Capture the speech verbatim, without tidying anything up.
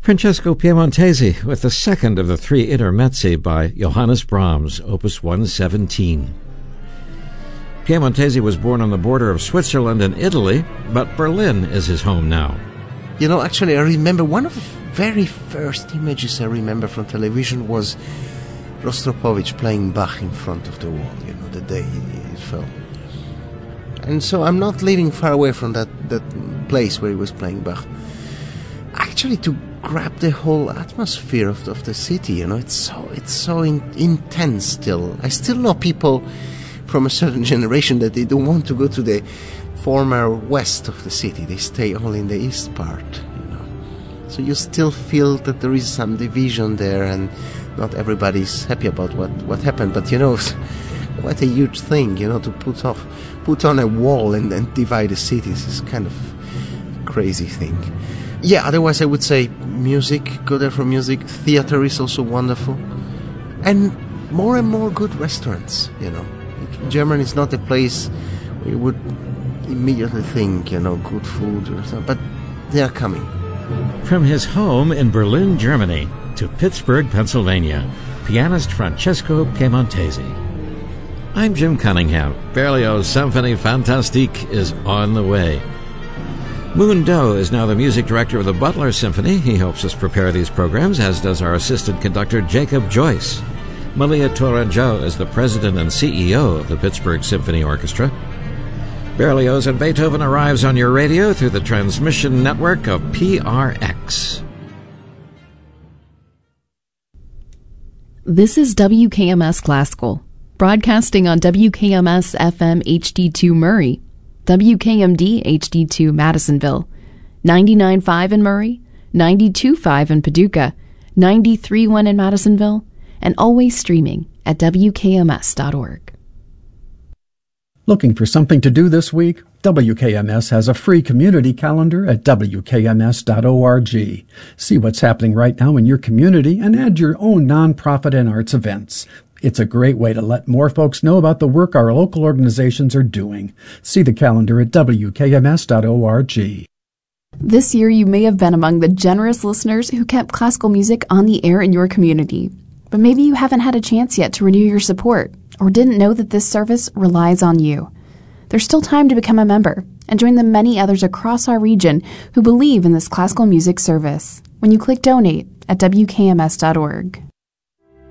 Francesco Piemontesi with the second of the three intermezzi by Johannes Brahms, Opus one seventeen. Piemontesi was born on the border of Switzerland and Italy, but Berlin is his home now. You know, actually, I remember one of the very first images I remember from television was Rostropovich playing Bach in front of the wall, you know, the day it fell. And so I'm not living far away from that, that place where he was playing Bach. Actually, to grab the whole atmosphere of the, of the city, you know, it's so it's so in, intense still. I still know people from a certain generation that they don't want to go to the former west of the city. They stay all in the east part, you know. So you still feel that there is some division there, and not everybody's happy about what, what happened. But, you know, it's quite a huge thing, you know, to put off, put on a wall and, and divide the cities. It's kind of a crazy thing. Yeah, otherwise I would say music, go there for music. Theater is also wonderful. And more and more good restaurants, you know. Germany is not a place where you would immediately think, you know, good food or something, but they are coming. From his home in Berlin, Germany, to Pittsburgh, Pennsylvania, pianist Francesco Piemontesi. I'm Jim Cunningham. Berlioz' Symphonie Fantastique is on the way. Moon Do is now the music director of the Butler Symphony. He helps us prepare these programs, as does our assistant conductor, Jacob Joyce. Malia Tourangeau is the president and C E O of the Pittsburgh Symphony Orchestra. Berlioz and Beethoven arrives on your radio through the transmission network of P R X. This is W K M S Classical, broadcasting on W K M S F M H D two Murray, W K M D H D two Madisonville, ninety-nine point five in Murray, ninety-two point five in Paducah, ninety-three point one in Madisonville, and always streaming at W K M S dot org. Looking for something to do this week? W K M S has a free community calendar at W K M S dot org. See what's happening right now in your community and add your own nonprofit and arts events. It's a great way to let more folks know about the work our local organizations are doing. See the calendar at W K M S dot org. This year you may have been among the generous listeners who kept classical music on the air in your community. But maybe you haven't had a chance yet to renew your support, or didn't know that this service relies on you. There's still time to become a member and join the many others across our region who believe in this classical music service when you click Donate at W K M S dot org.